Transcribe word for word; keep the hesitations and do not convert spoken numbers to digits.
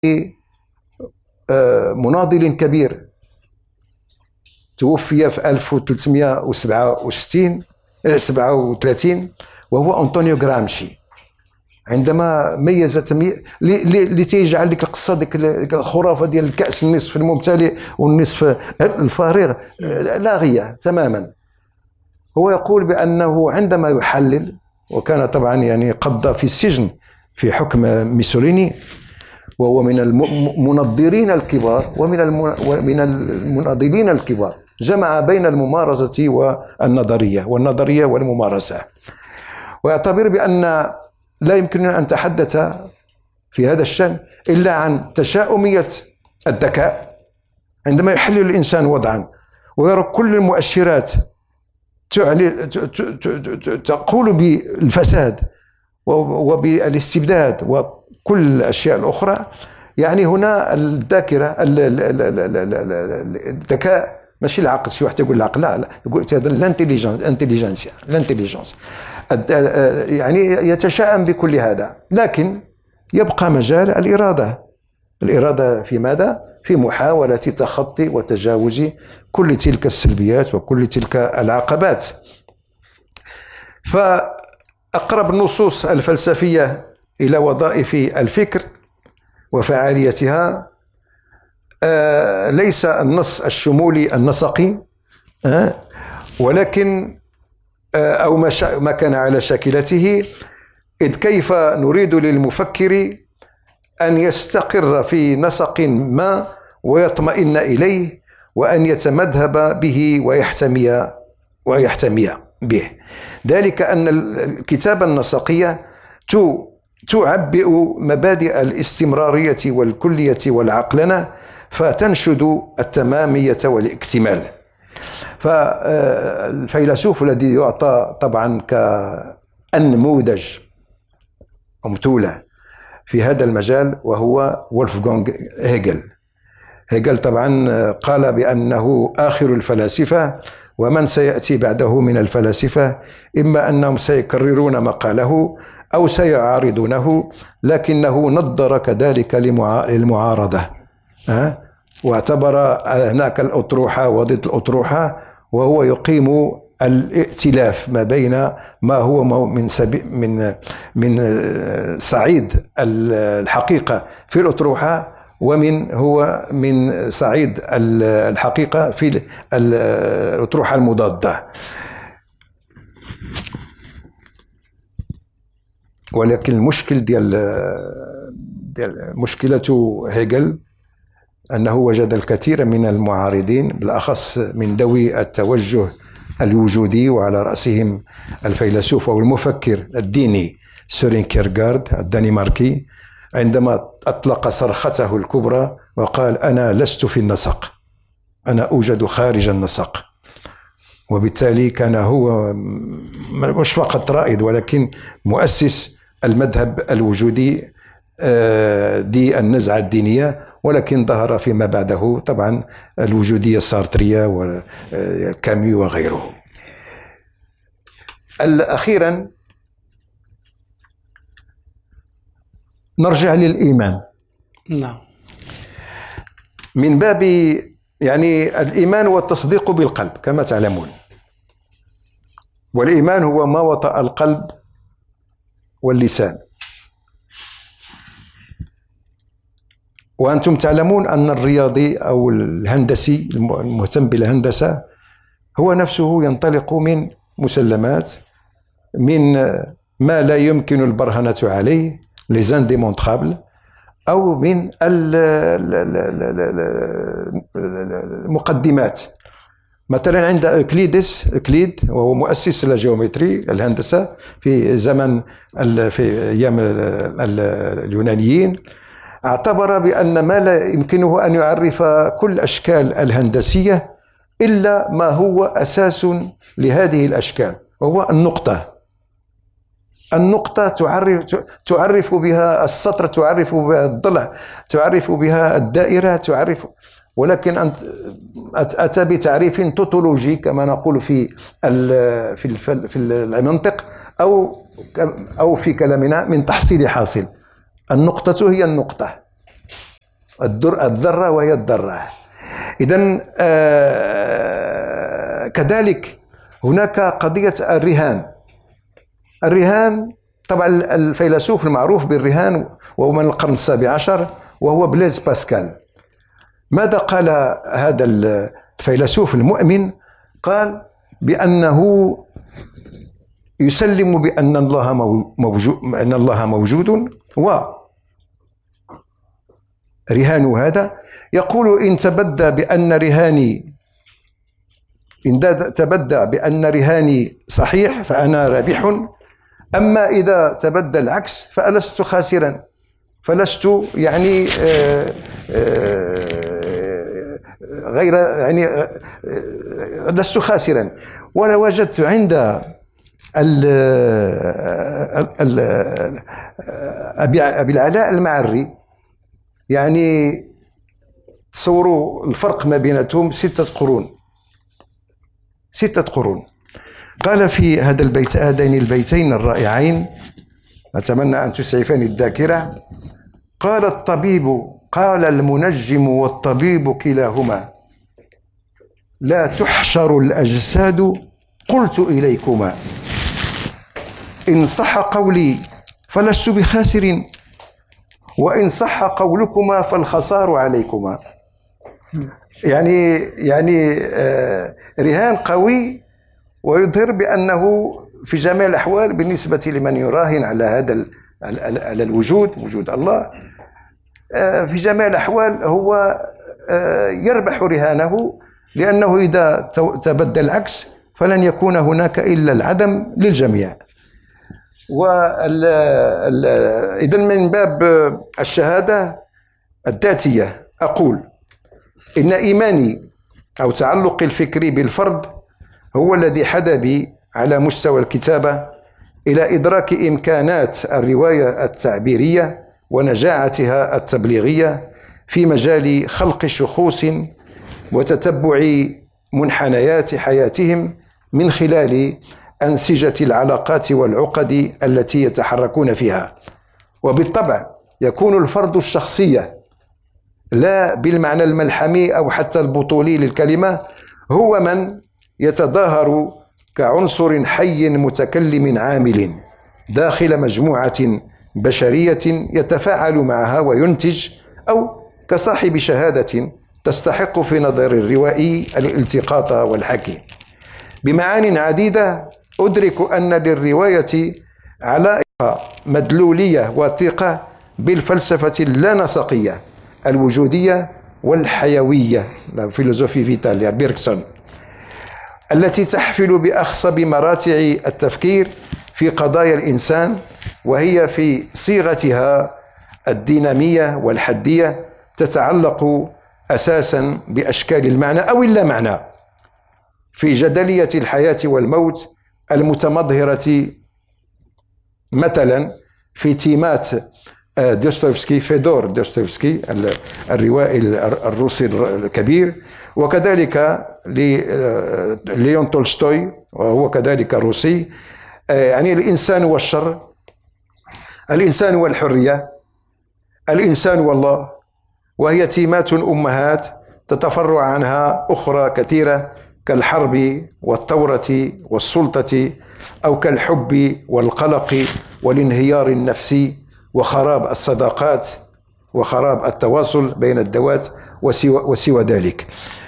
مناضل كبير توفي في ألف وثلاثمئة وسبعة وستين سبعة وثلاثين وهو أنطونيو غرامشي. عندما ميز تمييز لتيجعل ديك القصه ديك الخرافه ديال الكاس النصف الممتلئ والنصف الفارغ لاغيه تماما. هو يقول بانه عندما يحلل، وكان طبعا يعني قضى في السجن في حكم ميسوليني، وهو من المنظرين الكبار ومن ومن المناضلين الكبار، جمع بين الممارسه والنظريه والنظريه والممارسه، ويعتبر بان لا يمكننا أن نتحدث في هذا الشأن إلا عن تشاؤمية الذكاء. عندما يحلل الإنسان وضعا ويرى كل المؤشرات تقول بالفساد وبالاستبداد وكل الأشياء الأخرى، يعني هنا الذاكرة الذكاء ماشي العقل. شي واحد يقول العقل، لا لا، يقول هذا الانتليجنس انتليجنسيا الانتليجنس يعني يتشائم بكل هذا. لكن يبقى مجال الإرادة. الإرادة في ماذا؟ في محاولة تخطي وتجاوز كل تلك السلبيات وكل تلك العقبات. فأقرب النصوص الفلسفية إلى وظائف الفكر وفعاليتها ليس النص الشمولي النسقي، ولكن أو ما كان على شاكلته، إذ كيف نريد للمفكر أن يستقر في نسق ما ويطمئن إليه، وأن يتمذهب به ويحتمي ويحتمي به. ذلك أن الكتابة النسقية تعبئ مبادئ الاستمرارية والكلية والعقلنة، فتنشد التمامية والاكتمال. فالفيلسوف الذي يعطى طبعا كالنموذج أمثلة في هذا المجال وهو وولفغانغ هيجل. هيجل طبعا قال بأنه آخر الفلاسفة، ومن سيأتي بعده من الفلاسفة إما أنهم سيكررون ما قاله أو سيعارضونه، لكنه نظر كذلك للمعارضة، واعتبر هناك الأطروحة وضد الأطروحة، وهو يقيم الائتلاف ما بين ما هو من من من صعيد الحقيقة في الأطروحة، ومن هو من صعيد الحقيقة في الأطروحة المضادة. ولكن المشكل ديال ديال مشكلة هيجل أنه وجد الكثير من المعارضين، بالأخص من ذوي التوجه الوجودي، وعلى رأسهم الفيلسوف أو المفكر الديني سورين كيرغارد الدنماركي، عندما أطلق صرخته الكبرى وقال: أنا لست في النسق، أنا أوجد خارج النسق. وبالتالي كان هو مش فقط رائد ولكن مؤسس المذهب الوجودي دي النزعة الدينية، ولكن ظهر فيما بعده طبعا الوجودية السارترية وكاميو وغيره. أخيرا نرجع للإيمان. نعم. من باب يعني الإيمان والتصديق بالقلب كما تعلمون، والإيمان هو ما وطأ القلب واللسان. وأنتم تعلمون أن الرياضي أو الهندسي المهتم بالهندسة هو نفسه ينطلق من مسلمات، من ما لا يمكن البرهنة عليه les indémontrables، أو من المقدمات. مثلا عند أكليدس أكليد، وهو مؤسس الجيومتري الهندسة في زمن في أيام اليونانيين، اعتبر بأن ما لا يمكنه أن يعرف كل الأشكال الهندسية إلا ما هو أساس لهذه الأشكال، وهو النقطة. النقطة تعرف تعرف بها السطر، تعرف بها الضلع، تعرف بها الدائرة، تعرف. ولكن أنت أتى بتعريف توتولوجي كما نقول في في في المنطق، أو أو في كلامنا من تحصيل حاصل. النقطة هي النقطة. الدر الذرة وهي الذرة. إذن آه كذلك هناك قضية الرهان. الرهان طبعا الفيلسوف المعروف بالرهان وهو من القرن السابع عشر وهو بليز باسكال. ماذا قال هذا الفيلسوف المؤمن؟ قال بأنه يسلم بأن الله موجود، أن الله موجود، ورهان هذا يقول إن تبدى بأن رهاني إن تبدى بأن رهاني صحيح فأنا رابح، أما إذا تبدى العكس فلست خاسرا، فلست يعني آآ آآ غير يعني لست خاسرا. ولا وجدت عند ال ال أبي العلاء المعري يعني تصوروا الفرق ما بيناتهم ستة قرون ستة قرون. قال في هذا البيت هذين البيتين الرائعين، أتمنى أن تسعفني الذاكرة، قال الطبيب قال المنجم والطبيب كلاهما لا تحشر الأجساد قلت إليكما إن صح قولي فلست بخاسر وإن صح قولكما فالخسار عليكما. يعني يعني آه رهان قوي ويظهر بأنه في جميع الأحوال بالنسبة لمن يراهن على هذا على الوجود، وجود الله، آه في جميع الأحوال هو آه يربح رهانه، لأنه إذا تبدى العكس فلن يكون هناك إلا العدم للجميع. إذا من باب الشهادة الذاتية أقول إن إيماني أو تعلقي الفكري بالفرد هو الذي حدا بي على مستوى الكتابة إلى إدراك إمكانات الرواية التعبيرية ونجاعتها التبليغية في مجال خلق شخوص وتتبع منحنيات حياتهم من خلال أنسجة العلاقات والعقد التي يتحركون فيها. وبالطبع يكون الفرد الشخصية لا بالمعنى الملحمي أو حتى البطولي للكلمة، هو من يتظاهر كعنصر حي متكلم عامل داخل مجموعة بشرية يتفاعل معها وينتج، أو كصاحب شهادة تستحق في نظر الروائي الالتقاط والحكي. بمعان عديدة أدرك أن للرواية علاقة مدلولية وثيقة بالفلسفة اللانسقية الوجودية والحيوية فيلوزوفي فيتال بيركسون، التي تحفل بأخصب مراتع التفكير في قضايا الإنسان، وهي في صيغتها الدينامية والحدية تتعلق أساسا بأشكال المعنى أو اللامعنى في جدلية الحياة والموت المتمظهرة مثلا في تيمات دوستويفسكي، فيدور دوستويفسكي الروائي الروسي الكبير، وكذلك ليون تولستوي وهو كذلك روسي، يعني الإنسان والشر، الإنسان والحرية، الإنسان والله، وهي تيمات أمهات تتفرع عنها أخرى كثيرة كالحرب والثورة والسلطة، أو كالحب والقلق والانهيار النفسي وخراب الصداقات وخراب التواصل بين الذوات وسوى, وسوى ذلك.